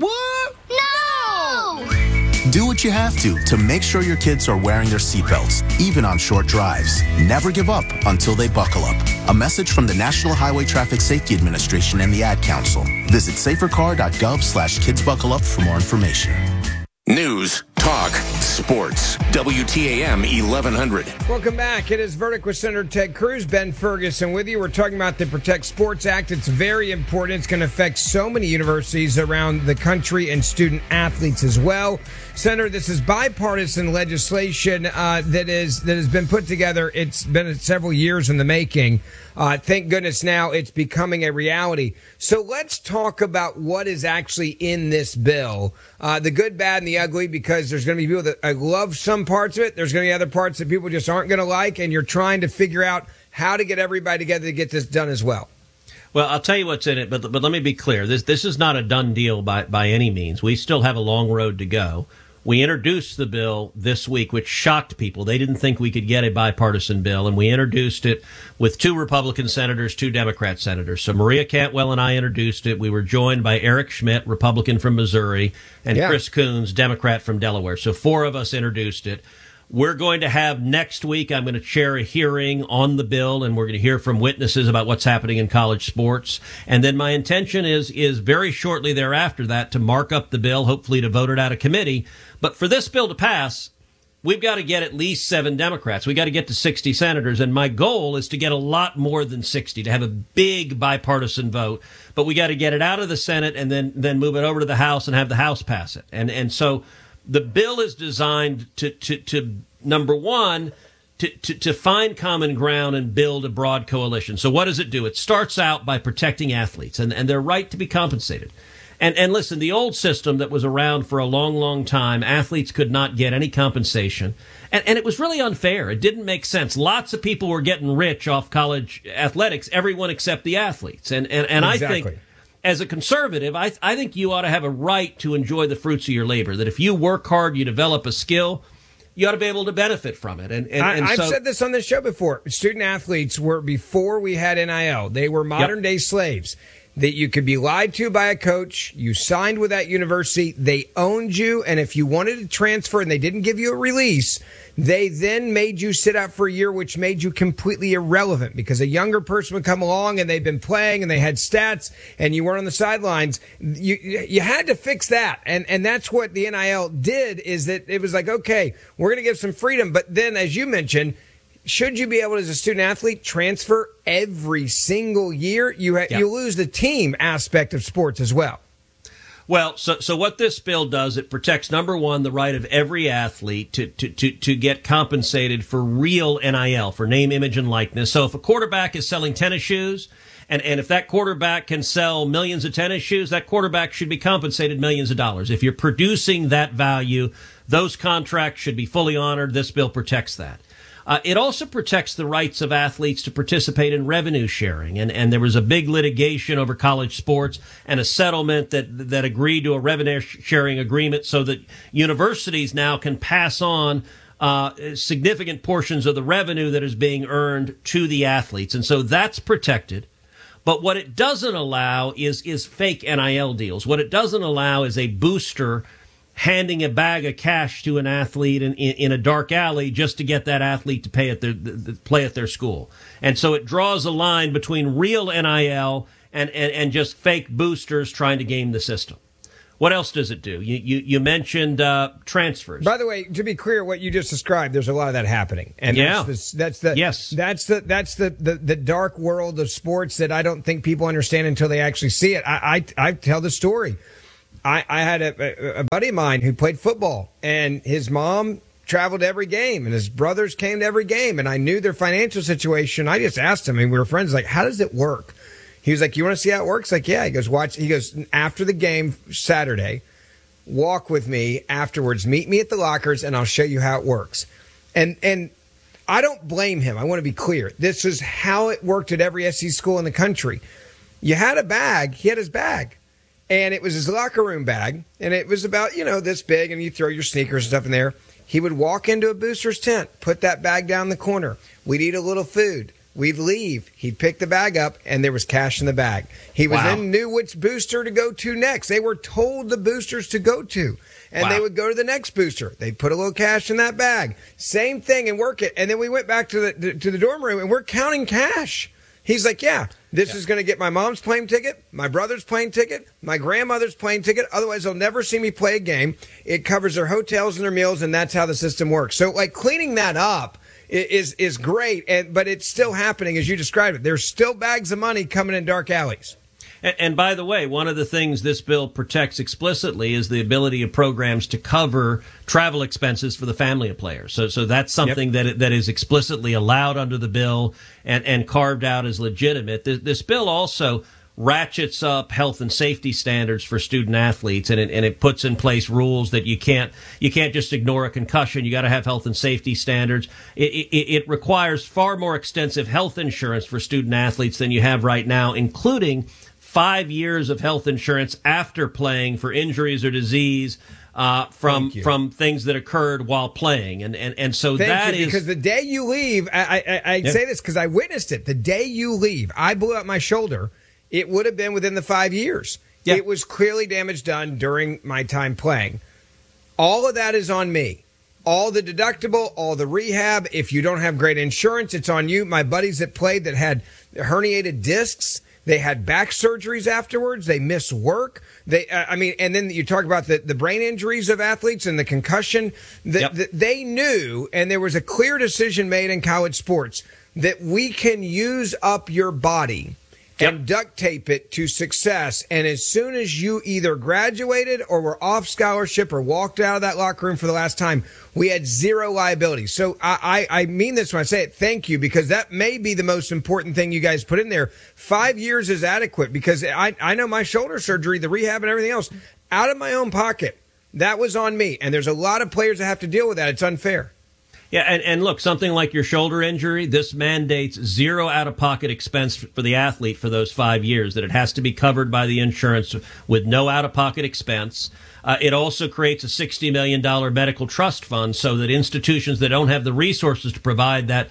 No! Do what you have to make sure your kids are wearing their seatbelts, even on short drives. Never give up until they buckle up. A message from the National Highway Traffic Safety Administration and the Ad Council. Visit safercar.gov/kidsbuckleup for more information. News, talk, Sports. WTAM 1100. Welcome back. It is Verdict with Senator Ted Cruz. Ben Ferguson with you. We're talking about the Protect Sports Act. It's very important. It's going to affect so many universities around the country and student athletes as well. Senator, this is bipartisan legislation that has been put together. It's been several years in the making. Thank goodness now it's becoming a reality. So let's talk about what is actually in this bill. The good, bad, and the ugly, because there's going to be people that love some parts of it. There's going to be other parts that people just aren't going to like, and you're trying to figure out how to get everybody together to get this done as well. Well, I'll tell you what's in it, but let me be clear. This is not a done deal by any means. We still have a long road to go. We introduced the bill this week, which shocked people. They didn't think we could get a bipartisan bill, and we introduced it with 2 Republican senators, 2 Democrat senators. So Maria Cantwell and I introduced it. We were joined by Eric Schmidt, Republican from Missouri, and Chris Coons, Democrat from Delaware. So 4 of us introduced it. We're going to have next week, I'm going to chair a hearing on the bill, and we're going to hear from witnesses about what's happening in college sports. And then my intention is very shortly thereafter that to mark up the bill, hopefully to vote it out of committee. But for this bill to pass, we've got to get at least 7 Democrats. We've got to get to 60 senators. And my goal is to get a lot more than 60, to have a big bipartisan vote. But we got to get it out of the Senate and then move it over to the House and have the House pass it. And so the bill is designed to number one, to find common ground and build a broad coalition. So what does it do? It starts out by protecting athletes and their right to be compensated. And listen, the old system that was around for a long, long time, athletes could not get any compensation. And it was really unfair. It didn't make sense. Lots of people were getting rich off college athletics, everyone except the athletes. And exactly. I think, as a conservative, I think you ought to have a right to enjoy the fruits of your labor, that if you work hard, you develop a skill, you ought to be able to benefit from it. I've said this on this show before. Student athletes were, before we had NIL, they were modern-day slaves. That you could be lied to by a coach, you signed with that university, they owned you, and if you wanted to transfer and they didn't give you a release, they then made you sit out for a year, which made you completely irrelevant because a younger person would come along and they'd been playing and they had stats and you weren't on the sidelines. You had to fix that. And that's what the NIL did, is that it was like, okay, we're going to give some freedom. But then, as you mentioned, should you be able, as a student athlete, transfer every single year? You lose the team aspect of sports as well. Well, so what this bill does, it protects, number one, the right of every athlete to get compensated for real NIL, for name, image, and likeness. So if a quarterback is selling tennis shoes, and if that quarterback can sell millions of tennis shoes, that quarterback should be compensated millions of dollars. If you're producing that value, those contracts should be fully honored. This bill protects that. It also protects the rights of athletes to participate in revenue sharing. And there was a big litigation over college sports and a settlement that agreed to a revenue sharing agreement so that universities now can pass on significant portions of the revenue that is being earned to the athletes. And so that's protected. But what it doesn't allow is fake NIL deals. What it doesn't allow is a booster handing a bag of cash to an athlete in a dark alley just to get that athlete to play at their school. And so it draws a line between real NIL and just fake boosters trying to game the system. What else does it do? You mentioned transfers. By the way, to be clear, what you just described, there's a lot of that happening, and that's the dark world of sports that I don't think people understand until they actually see it. I tell the story. I had a buddy of mine who played football, and his mom traveled to every game, and his brothers came to every game, and I knew their financial situation. I just asked him, and we were friends, like, how does it work? He was like, you want to see how it works? Like, yeah. He goes, watch. He goes, after the game Saturday, walk with me afterwards, meet me at the lockers, and I'll show you how it works. And I don't blame him. I want to be clear. This is how it worked at every SC school in the country. You had a bag. He had his bag. And it was his locker room bag, and it was about, this big, and you throw your sneakers and stuff in there. He would walk into a booster's tent, put that bag down the corner. We'd eat a little food. We'd leave. He'd pick the bag up, and there was cash in the bag. He was knew which booster to go to next. They were told the boosters to go to, and they would go to the next booster. They'd put a little cash in that bag. Same thing, and work it. And then we went back to the dorm room, and we're counting cash. He's like, yeah, this is going to get my mom's plane ticket, my brother's plane ticket, my grandmother's plane ticket. Otherwise, they'll never see me play a game. It covers their hotels and their meals, and that's how the system works. So, like, cleaning that up is great, but it's still happening as you described it. There's still bags of money coming in dark alleys. And by the way, one of the things this bill protects explicitly is the ability of programs to cover travel expenses for the family of players. So that's something that is explicitly allowed under the bill and carved out as legitimate. This bill also ratchets up health and safety standards for student athletes, and it puts in place rules that you can't just ignore a concussion. You got to have health and safety standards. It requires far more extensive health insurance for student athletes than you have right now, including 5 years of health insurance after playing for injuries or disease from things that occurred while playing. And so that is because the day you leave, I say this because I witnessed it. The day you leave, I blew out my shoulder. It would have been within the 5 years. Yeah. It was clearly damage done during my time playing. All of that is on me. All the deductible, all the rehab. If you don't have great insurance, it's on you. My buddies that played that had herniated discs, they had back surgeries afterwards. They missed work. And then you talk about the brain injuries of athletes and the concussion. They knew, and there was a clear decision made in college sports that we can use up your body and duct tape it to success. And as soon as you either graduated or were off scholarship or walked out of that locker room for the last time, we had zero liability. So I mean this when I say it. Thank you, because that may be the most important thing you guys put in there. 5 years is adequate because I know my shoulder surgery, the rehab and everything else, out of my own pocket. That was on me. And there's a lot of players that have to deal with that. It's unfair. Yeah, and look, something like your shoulder injury, this mandates zero out-of-pocket expense for the athlete for those 5 years, that it has to be covered by the insurance with no out-of-pocket expense. It also creates a $60 million medical trust fund so that institutions that don't have the resources to provide that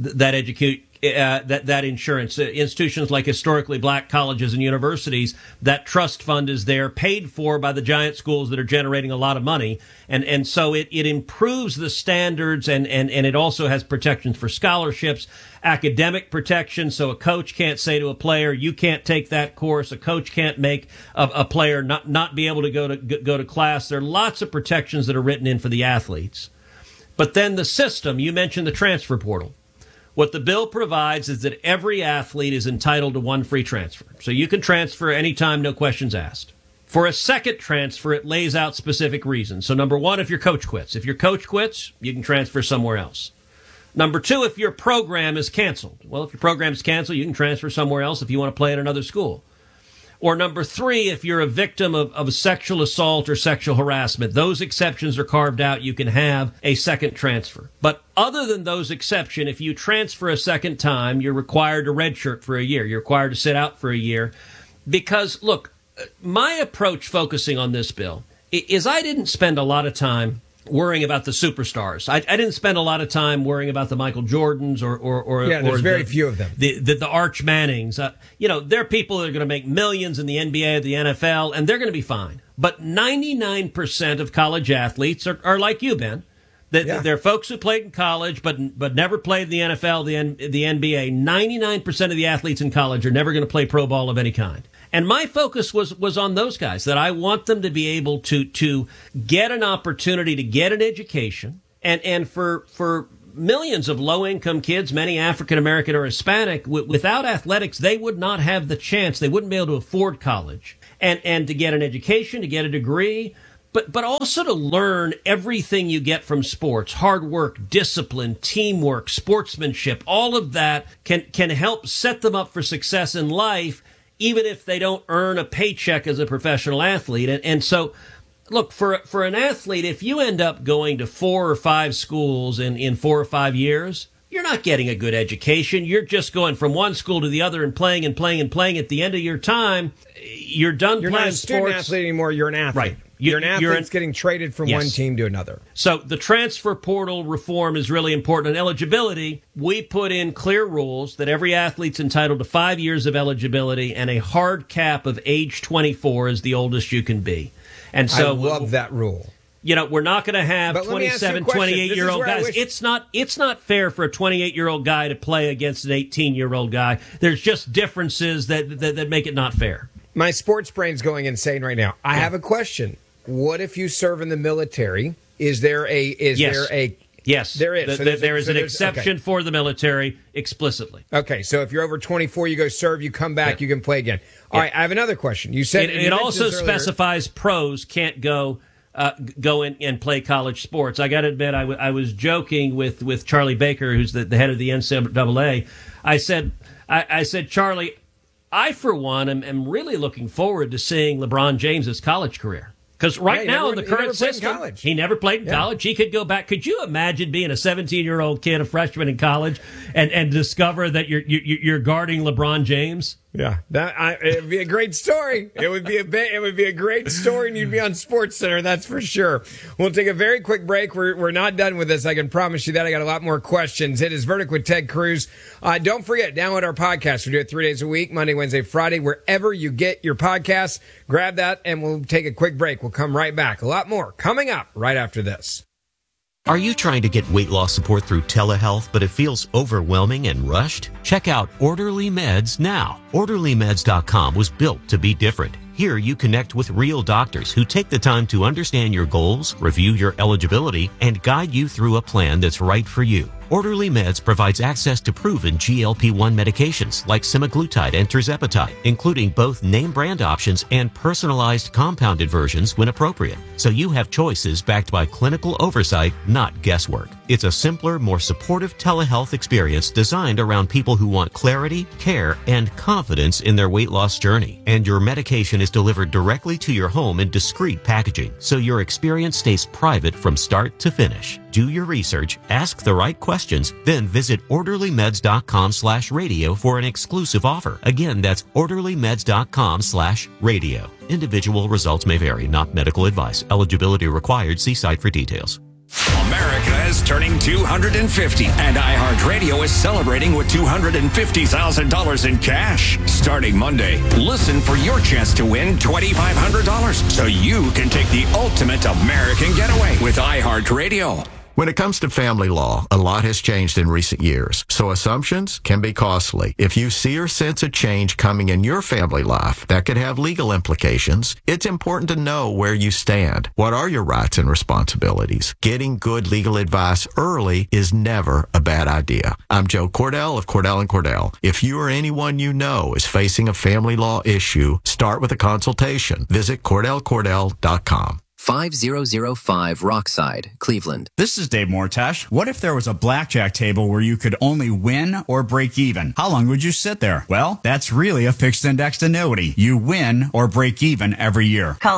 insurance, institutions like historically black colleges and universities, that trust fund is there, paid for by the giant schools that are generating a lot of money. And so it improves the standards, and it also has protections for scholarships, academic protection, so a coach can't say to a player, you can't take that course. A coach can't make a player not be able to go to class. There are lots of protections that are written in for the athletes. But then the system, you mentioned the transfer portal. What the bill provides is that every athlete is entitled to one free transfer. So you can transfer anytime, no questions asked. For a second transfer, it lays out specific reasons. So number one, if your coach quits. If your coach quits, you can transfer somewhere else. Number two, if your program is canceled. Well, if your program is canceled, you can transfer somewhere else if you want to play at another school. Or number three, if you're a victim of sexual assault or sexual harassment, those exceptions are carved out. You can have a second transfer. But other than those exceptions, if you transfer a second time, you're required to redshirt for a year. You're required to sit out for a year. Because, look, my approach focusing on this bill is I didn't spend a lot of time worrying about the superstars. I didn't spend a lot of time worrying about the Michael Jordans or there's very few of them. The Arch Mannings. They're people that are going to make millions in the NBA or the NFL, and they're going to be fine. But 99% of college athletes are like you, Ben. They're folks who played in college but never played in the NFL, the NBA. 99% of the athletes in college are never going to play pro ball of any kind. And my focus was on those guys, that I want them to be able to get an opportunity to get an education. And for millions of low-income kids, many African-American or Hispanic, without athletics, they would not have the chance. They wouldn't be able to afford college. And to get an education, to get a degree, but also to learn everything you get from sports, hard work, discipline, teamwork, sportsmanship, all of that can help set them up for success in life, even if they don't earn a paycheck as a professional athlete. And so, look, for an athlete, if you end up going to 4 or 5 schools in 4 or 5 years, you're not getting a good education. You're just going from one school to the other and playing and playing and playing. At the end of your time, you're done playing sports. You're not a student athlete anymore. You're an athlete. Right. You're an athlete that's getting traded from one team to another. So the transfer portal reform is really important. And eligibility, we put in clear rules that every athlete's entitled to 5 years of eligibility, and a hard cap of age 24 is the oldest you can be. And so I love that rule. we're not going to have 27, 28-year-old guys. It's not fair for a 28-year-old guy to play against an 18-year-old guy. There's just differences that make it not fair. My sports brain's going insane right now. I have a question. What if you serve in the military? Is there a Yes, there is. There is an exception for the military explicitly. Okay, so if you're over 24, you go serve, you come back, you can play again. All right, I have another question. You said it also specifies pros can't go in and play college sports. I got to admit, I was joking with Charlie Baker, who's the head of the NCAA. I said, Charlie, I for one am really looking forward to seeing LeBron James's college career. Because now in the current system, he never played in college. He could go back. Could you imagine being a 17-year-old kid, a freshman in college, and discover that you're guarding LeBron James? Yeah, it would be a great story. It would be a great story, and you'd be on SportsCenter, that's for sure. We'll take a very quick break. We're not done with this. I can promise you that. I got a lot more questions. It is Verdict with Ted Cruz. Don't forget, download our podcast. We do it 3 days a week, Monday, Wednesday, Friday, wherever you get your podcasts. Grab that, and we'll take a quick break. We'll come right back. A lot more coming up right after this. Are you trying to get weight loss support through telehealth, but it feels overwhelming and rushed? Check out Orderly Meds now. OrderlyMeds.com was built to be different. Here you connect with real doctors who take the time to understand your goals, review your eligibility, and guide you through a plan that's right for you. Orderly Meds provides access to proven GLP-1 medications like semaglutide and tirzepatide, including both name brand options and personalized compounded versions when appropriate. So you have choices backed by clinical oversight, not guesswork. It's a simpler, more supportive telehealth experience designed around people who want clarity, care, and confidence in their weight loss journey. And your medication is delivered directly to your home in discreet packaging, so your experience stays private from start to finish. Do your research, ask the right questions, then visit orderlymeds.com/radio for an exclusive offer. Again, that's orderlymeds.com/radio. Individual results may vary, not medical advice. Eligibility required. See site for details. America is turning 250, and iHeartRadio is celebrating with $250,000 in cash. Starting Monday, listen for your chance to win $2,500 so you can take the ultimate American getaway with iHeartRadio. When it comes to family law, a lot has changed in recent years, so assumptions can be costly. If you see or sense a change coming in your family life that could have legal implications, it's important to know where you stand. What are your rights and responsibilities? Getting good legal advice early is never a bad idea. I'm Joe Cordell of Cordell & Cordell. If you or anyone you know is facing a family law issue, start with a consultation. Visit CordellCordell.com. 5005 Rockside, Cleveland. This is Dave Mortash. What if there was a blackjack table where you could only win or break even? How long would you sit there? Well, that's really a fixed indexed annuity. You win or break even every year. Call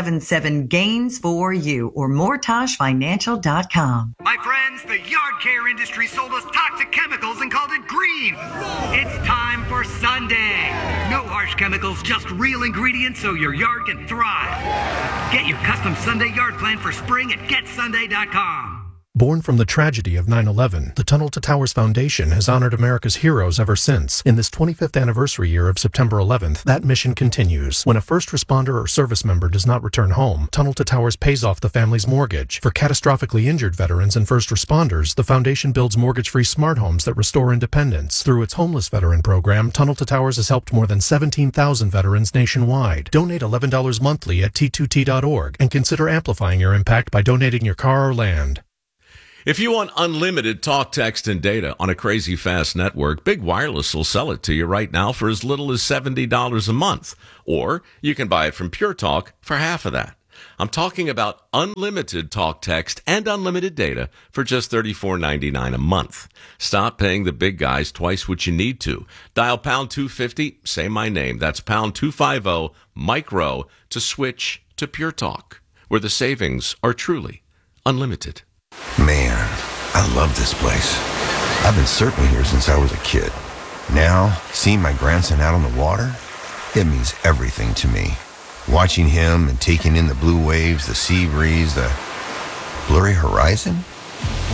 877-GAINS-4U or MortashFinancial.com. My friends, the yard care industry sold us toxic chemicals and called it green. It's time for Sunday. No harsh chemicals, just real ingredients so your yard can thrive. Get your custom Sunday yard plan for spring at GetSunday.com. Born from the tragedy of 9/11, the Tunnel to Towers Foundation has honored America's heroes ever since. In this 25th anniversary year of September 11th, that mission continues. When a first responder or service member does not return home, Tunnel to Towers pays off the family's mortgage. For catastrophically injured veterans and first responders, the foundation builds mortgage-free smart homes that restore independence. Through its homeless veteran program, Tunnel to Towers has helped more than 17,000 veterans nationwide. Donate $11 monthly at T2T.org and consider amplifying your impact by donating your car or land. If you want unlimited talk, text, and data on a crazy fast network, Big Wireless will sell it to you right now for as little as $70 a month. Or you can buy it from Pure Talk for half of that. I'm talking about unlimited talk, text, and unlimited data for just $34.99 a month. Stop paying the big guys twice what you need to. Dial pound 250, say my name. That's pound 250, Mike Rowe, to switch to Pure Talk, where the savings are truly unlimited. Man, I love this place. I've been surfing here since I was a kid. Now, seeing my grandson out on the water, it means everything to me. Watching him and taking in the blue waves, the sea breeze, the blurry horizon,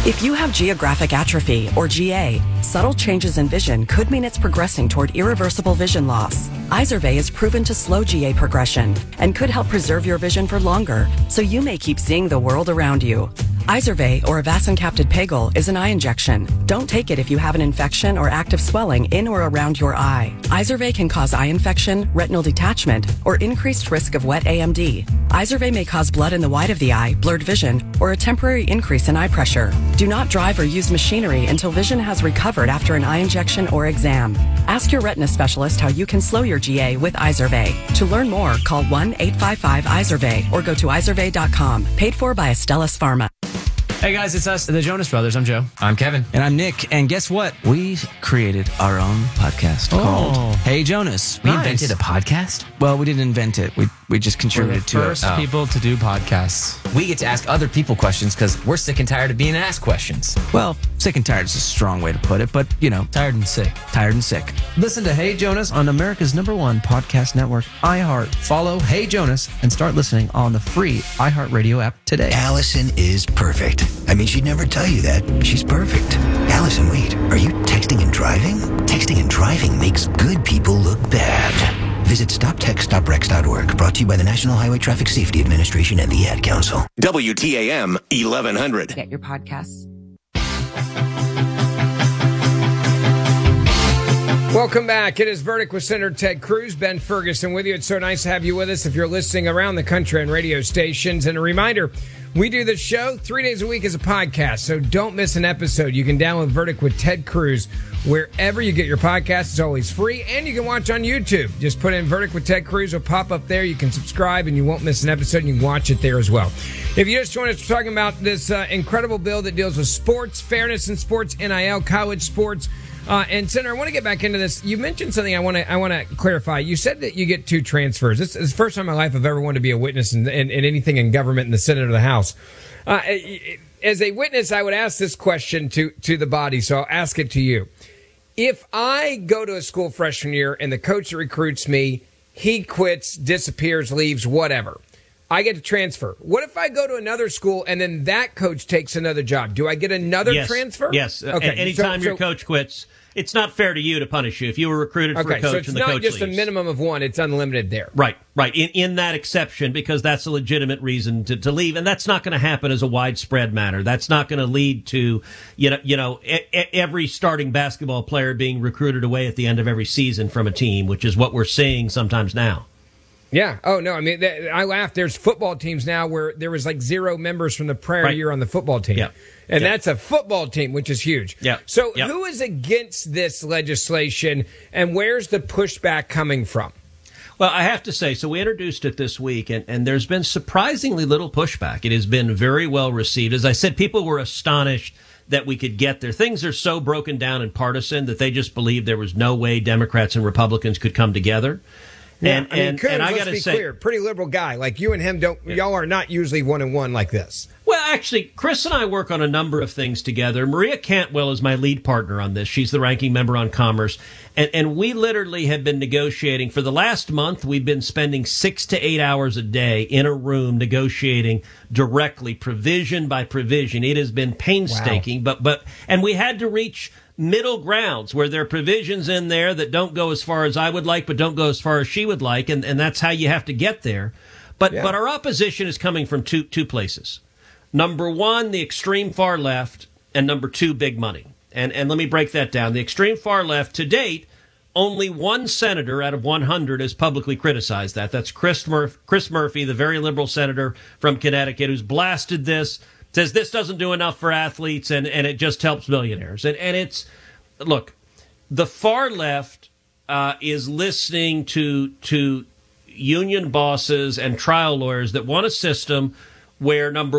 If you have geographic atrophy, or GA, subtle changes in vision could mean it's progressing toward irreversible vision loss. Izervay is proven to slow GA progression and could help preserve your vision for longer, so you may keep seeing the world around you. Izervay, or avacincaptad pegol, is an eye injection. Don't take it if you have an infection or active swelling in or around your eye. Izervay can cause eye infection, retinal detachment, or increased risk of wet AMD. Izervay may cause blood in the white of the eye, blurred vision, or a temporary increase in eye pressure. Do not drive or use machinery until vision has recovered after an eye injection or exam. Ask your retina specialist how you can slow your GA with Izervay. To learn more, call 1-855-IZERVAY or go to izervay.com. Paid for by Astellas Pharma. Hey guys, it's us, the Jonas Brothers. I'm Joe. I'm Kevin. And I'm Nick. And guess what? We created our own podcast called Hey Jonas. We invented a podcast? Well, we didn't invent it. We just contributed to it. We're the first people to do podcasts. We get to ask other people questions because we're sick and tired of being asked questions. Well, sick and tired is a strong way to put it, but, you know. Tired and sick. Tired and sick. Listen to Hey Jonas on America's #1 podcast network, iHeart. Follow Hey Jonas and start listening on the free iHeartRadio app today. Allison is perfect. I mean, she'd never tell you that. She's perfect. Allison, wait, are you texting and driving? Texting and driving makes good people look bad. Visit StopTextStopWrecks.org, brought to you by the National Highway Traffic Safety Administration and the Ad Council. WTAM 1100. Get your podcasts. Welcome back. It is Verdict with Senator Ted Cruz. Ben Ferguson with you. It's so nice to have you with us if you're listening around the country on radio stations. And a reminder, we do this show 3 days a week as a podcast, so don't miss an episode. You can download Verdict with Ted Cruz wherever you get your podcast. It's always free, and you can watch on YouTube. Just put in Verdict with Ted Cruz. It'll pop up there. You can subscribe, and you won't miss an episode, and you can watch it there as well. If you just joined us, we're talking about this incredible bill that deals with sports, fairness in sports, NIL, college sports. And Senator, I want to get back into this. You mentioned something I want to clarify. You said that you get 2 transfers. This is the first time in my life I've ever wanted to be a witness in anything in government, in the Senate or the House. As a witness, I would ask this question to the body, so I'll ask it to you. If I go to a school freshman year and the coach that recruits me, he quits, disappears, leaves, whatever, I get to transfer. What if I go to another school and then that coach takes another job? Do I get another transfer? Yes. Okay. Anytime your coach quits, it's not fair to you to punish you. If you were recruited for a coach so it's and the not coach just leaves. a minimum of 1, it's unlimited there. Right. In that exception, because that's a legitimate reason to leave, and that's not going to happen as a widespread matter. That's not going to lead to every starting basketball player being recruited away at the end of every season from a team, which is what we're seeing sometimes now. Yeah. Oh, no. I mean, I laugh. There's football teams now where there was like 0 members from the prior year on the football team. Yeah. And that's a football team, which is huge. Yeah. So who is against this legislation, and where's the pushback coming from? Well, I have to say, so we introduced it this week, and there's been surprisingly little pushback. It has been very well received. As I said, people were astonished that we could get there. Things are so broken down and partisan that they just believed there was no way Democrats and Republicans could come together. Yeah, and I got to say, clear, pretty liberal guy. Like you and him y'all are not usually 1-on-1 like this. Well, actually, Chris and I work on a number of things together. Maria Cantwell is my lead partner on this. She's the ranking member on Commerce. And we literally have been negotiating. For the last month, we've been spending 6 to 8 hours a day in a room negotiating directly, provision by provision. It has been painstaking, and we had to reach middle grounds where there are provisions in there that don't go as far as I would like, but don't go as far as she would like, and that's how you have to get there. But our opposition is coming from two places. Number one, the extreme far left, and number 2, big money. And let me break that down. The extreme far left, to date, only 1 senator out of 100 has publicly criticized that. That's Chris Murphy, the very liberal senator from Connecticut, who's blasted this, says this doesn't do enough for athletes and it just helps millionaires. And it's, look, the far left is listening to union bosses and trial lawyers that want a system where, number